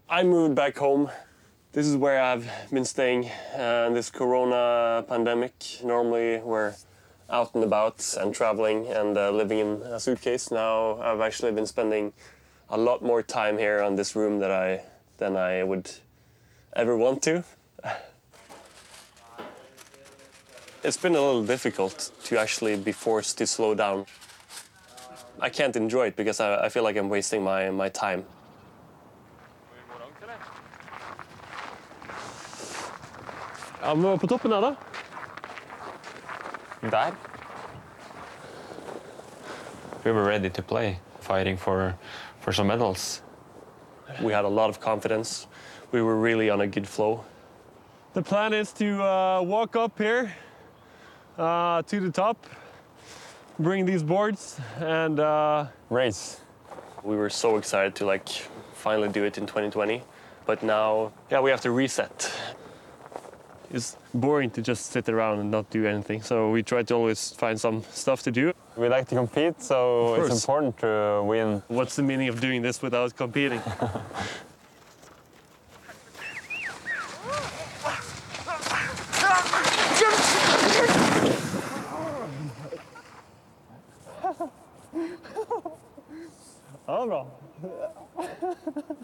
I moved back home. This is where I've been staying in this corona pandemic. Normally we're out and about and traveling and living in a suitcase. Now I've actually been spending a lot more time here on this room than I would ever want to. It's been a little difficult to actually be forced to slow down. I can't enjoy it because I feel like I'm wasting my time. Ja, vi var på toppen her, da. Der. We were ready to play, fighting for some medals. We had a lot of confidence. We were really on a good flow. The plan is to walk up here to the top, bring these boards, and race. We were so excited to finally do it in 2020, but now, yeah, we have to reset. It's boring to just sit around and not do anything, so we try to always find some stuff to do. We like to compete, so it's important to win. What's the meaning of doing this without competing? Ja, bra.